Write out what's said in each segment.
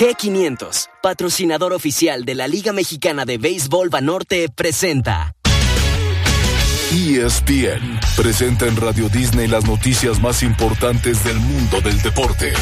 G500, patrocinador oficial de la Liga Mexicana de Béisbol Banorte, presenta. ESPN presenta en Radio Disney las noticias más importantes del mundo del deporte.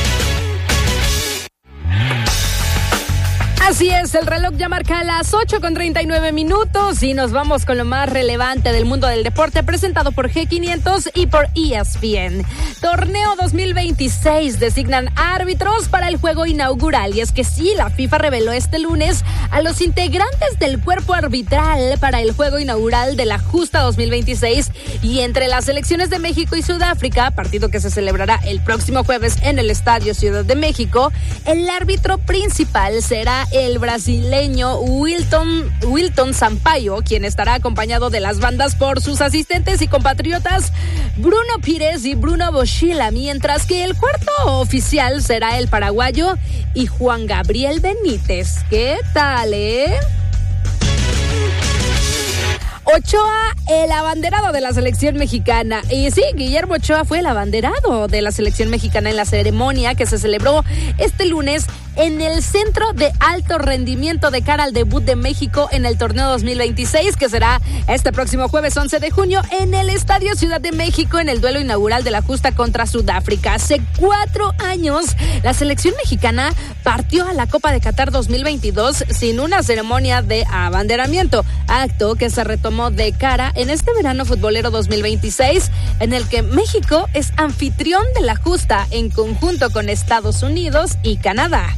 Así es, el reloj ya marca las 8:39 y nos vamos con lo más relevante del mundo del deporte, presentado por G500 y por ESPN. Torneo 2026 designan árbitros para el juego inaugural, y es que sí, la FIFA reveló este lunes a los integrantes del cuerpo arbitral para el juego inaugural de la Justa 2026, y entre las selecciones de México y Sudáfrica, partido que se celebrará el próximo jueves en el Estadio Ciudad de México, el árbitro principal será el brasileño Wilton Sampaio, quien estará acompañado de las bandas por sus asistentes y compatriotas Bruno Pires y Bruno Boschilla, mientras que el cuarto oficial será el paraguayo y Juan Gabriel Benítez. ¿Qué tal, Ochoa, el abanderado de la selección mexicana. Y sí, Guillermo Ochoa fue el abanderado de la selección mexicana en la ceremonia que se celebró este lunes en el Centro de Alto Rendimiento de cara al debut de México en el torneo 2026, que será este próximo jueves 11 de junio en el Estadio Ciudad de México, en el duelo inaugural de la Justa contra Sudáfrica. Hace 4 años, la selección mexicana partió a la Copa de Qatar 2022 sin una ceremonia de abanderamiento, acto que se retomó de cara en este verano futbolero 2026, en el que México es anfitrión de la Justa en conjunto con Estados Unidos y Canadá.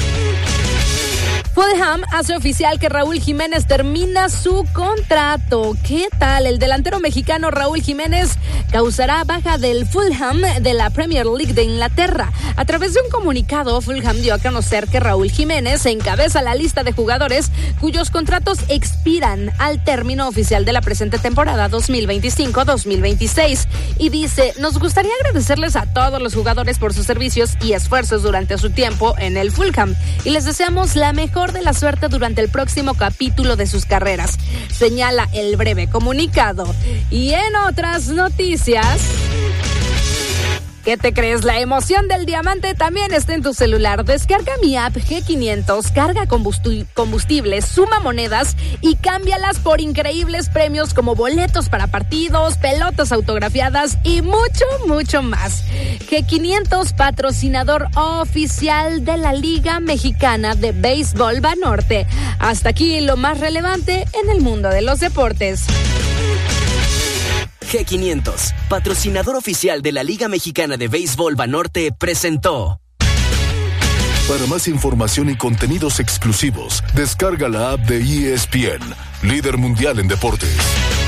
Fulham hace oficial que Raúl Jiménez termina su contrato. ¿Qué tal? El delantero mexicano Raúl Jiménez causará baja del Fulham de la Premier League de Inglaterra. A través de un comunicado, Fulham dio a conocer que Raúl Jiménez encabeza la lista de jugadores cuyos contratos expiran al término oficial de la presente temporada 2025-2026. Y dice: nos gustaría agradecerles a todos los jugadores por sus servicios y esfuerzos durante su tiempo en el Fulham, y les deseamos la mejor de la suerte durante el próximo capítulo de sus carreras, señala el breve comunicado. Y en otras noticias, ¿qué te crees? La emoción del diamante también está en tu celular. Descarga mi app G500, carga combustible, suma monedas y cámbialas por increíbles premios como boletos para partidos, pelotas autografiadas y mucho, mucho más. G500, patrocinador oficial de la Liga Mexicana de Béisbol Banorte. Hasta aquí lo más relevante en el mundo de los deportes. G500, patrocinador oficial de la Liga Mexicana de Béisbol Banorte, presentó. Para más información y contenidos exclusivos, descarga la app de ESPN, líder mundial en deportes.